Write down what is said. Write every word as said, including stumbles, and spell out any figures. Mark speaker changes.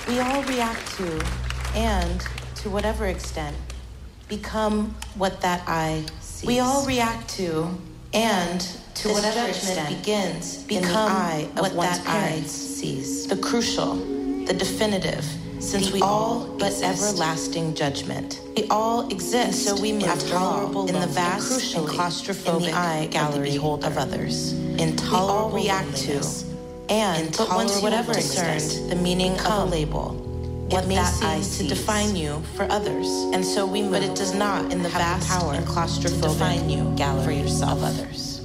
Speaker 1: We all react to, and to whatever extent, become what that eye sees. We all react to, and to
Speaker 2: This
Speaker 1: whatever
Speaker 2: judgment
Speaker 1: extent,
Speaker 2: begins
Speaker 1: become
Speaker 2: in the eye of
Speaker 1: what
Speaker 2: one's
Speaker 1: that eye
Speaker 2: parents.
Speaker 1: sees. The crucial, the definitive, since
Speaker 2: The
Speaker 1: we all but
Speaker 2: exist.
Speaker 1: everlasting judgment. We all exist,
Speaker 2: And so we move
Speaker 1: after all,
Speaker 2: tolerable
Speaker 1: in the
Speaker 2: love
Speaker 1: vast
Speaker 2: and
Speaker 1: and
Speaker 2: crucially
Speaker 1: claustrophobic
Speaker 2: in the eye
Speaker 1: gallery
Speaker 2: of the beholder.
Speaker 1: of others.
Speaker 2: Intolerable
Speaker 1: We all react to,
Speaker 2: loneliness.
Speaker 1: and but once you have
Speaker 2: Intolerable
Speaker 1: discerned
Speaker 2: distance.
Speaker 1: the meaning of a
Speaker 2: Become
Speaker 1: label,
Speaker 2: what
Speaker 1: it may
Speaker 2: that eye
Speaker 1: seem to
Speaker 2: sees.
Speaker 1: define you for others,
Speaker 2: And so we move
Speaker 1: but it does not in the
Speaker 2: have
Speaker 1: vast
Speaker 2: power
Speaker 1: and
Speaker 2: to
Speaker 1: claustrophobic
Speaker 2: define you
Speaker 1: gallery
Speaker 2: for yourself.
Speaker 1: of others.